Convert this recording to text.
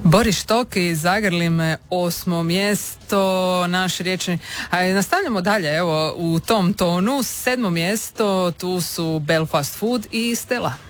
Boris Štok i Zagrli me 8. mjesto, naš riječni. Nastavljamo dalje, evo, u tom tonu. 7. mjesto, tu su Belfast Food i Stella.